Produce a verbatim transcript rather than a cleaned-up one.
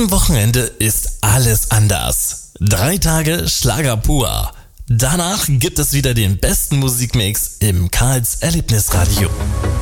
diesem Wochenende ist alles anders. Drei Tage Schlager pur. Danach gibt es wieder den besten Musikmix im Karls Erlebnisradio.